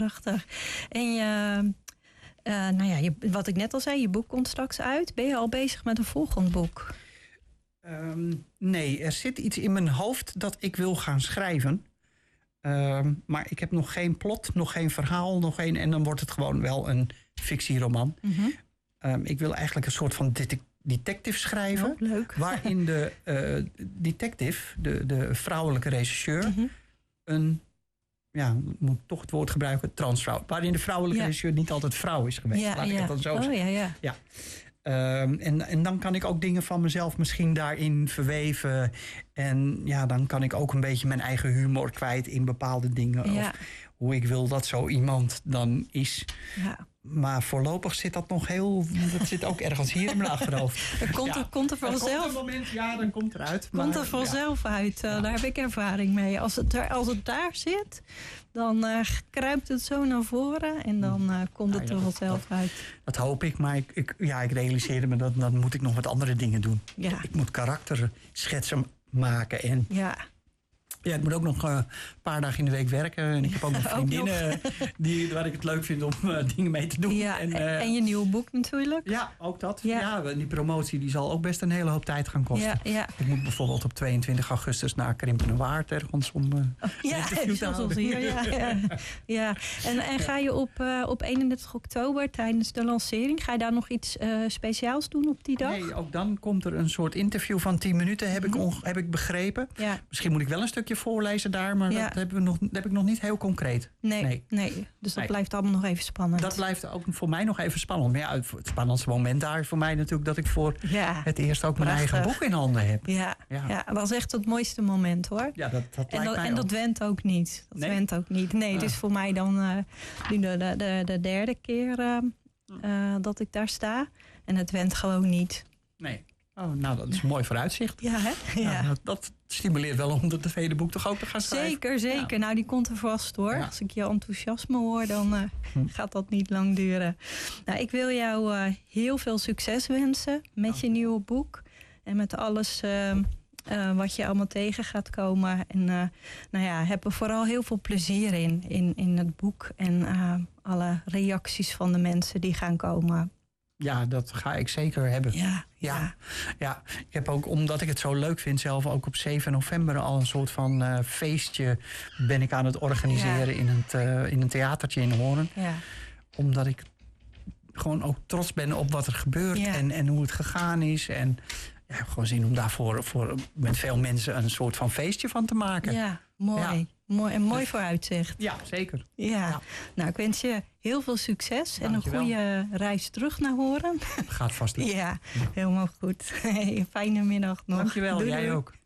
prachtig. En wat ik net al zei, je boek komt straks uit. Ben je al bezig met een volgend boek? Nee, er zit iets in mijn hoofd dat ik wil gaan schrijven. Maar ik heb nog geen plot, nog geen verhaal, en dan wordt het gewoon wel een fictieroman. Mm-hmm. Ik wil eigenlijk een soort van detective schrijven. Oh, leuk. Waarin de detective, de vrouwelijke rechercheur, mm-hmm. Moet toch het woord gebruiken, transvrouw. Waarin de vrouwelijke rechercheur niet altijd vrouw is geweest. Laat ik het dan zo zeggen. Ja. En dan kan ik ook dingen van mezelf misschien daarin verweven. En dan kan ik ook een beetje mijn eigen humor kwijt in bepaalde dingen. Ja. Of hoe ik wil dat zo iemand dan is. Ja. Maar voorlopig zit dat nog dat zit ook ergens hier in mijn achterhoofd. Komt er vanzelf. Er komt een moment, dan komt het eruit. Komt er vanzelf uit. Daar heb ik ervaring mee. Als het daar zit, dan kruipt het zo naar voren en dan komt het er vanzelf uit. Dat hoop ik, maar ik realiseerde me dat dan moet ik nog wat andere dingen doen. Ja. Ik moet karakterschetsen maken en... Ja, ik moet ook nog een paar dagen in de week werken. En ik heb ook nog vriendinnen waar ik het leuk vind om dingen mee te doen. Ja, en je nieuwe boek natuurlijk. Ja, ook dat. Ja, die promotie die zal ook best een hele hoop tijd gaan kosten. Ja. Ik moet bijvoorbeeld op 22 augustus naar Krimpenerwaard ergens om een interview te houden. Ja. En ga je op 31 oktober tijdens de lancering, ga je daar nog iets speciaals doen op die dag? Nee, ook dan komt er een soort interview van 10 minuten, heb ik begrepen. Ja. Misschien moet ik wel een stukje voorlezen daar, maar dat heb ik nog niet heel concreet. Nee. Dus dat blijft allemaal nog even spannend. Dat blijft ook voor mij nog even spannend. Maar het spannendste moment daar is voor mij natuurlijk dat ik voor het eerst ook mijn eigen boek in handen heb. Ja, dat is echt het mooiste moment hoor. Ja, dat lijkt mij en dat went ook niet. Went ook niet. Nee, het is voor mij dan nu de derde keer dat ik daar sta. En het went gewoon niet. Nee. Oh, nou, dat is een mooi vooruitzicht. Ja, hè? Ja. Nou, dat stimuleert wel om het tweede boek toch ook te gaan schrijven. Zeker. Ja. Nou, die komt er vast hoor. Ja. Als ik je enthousiasme hoor, dan gaat dat niet lang duren. Nou, ik wil jou heel veel succes wensen met je nieuwe boek. En met alles wat je allemaal tegen gaat komen. En heb er vooral heel veel plezier in het boek. En alle reacties van de mensen die gaan komen. Ja, dat ga ik zeker hebben. Ja. Ik heb ook, omdat ik het zo leuk vind, zelf ook op 7 november al een soort van feestje ben ik aan het organiseren in een theatertje in Hoorn. Ja. Omdat ik gewoon ook trots ben op wat er gebeurt en hoe het gegaan is. En gewoon zin om daarvoor met veel mensen een soort van feestje van te maken. Ja, mooi. Ja. Mooi vooruitzicht. Ja, zeker. Ja. Nou, ik wens je heel veel succes. Dankjewel. En een goede reis terug naar Hoorn. Gaat vast niet. Ja, helemaal goed. Fijne middag nog. Dankjewel, doei. Jij ook.